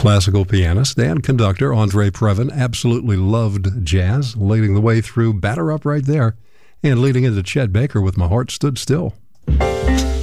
Classical pianist and conductor Andre Previn absolutely loved jazz, leading the way through Batter Up right there, and leading into Chet Baker with My Heart Stood Still.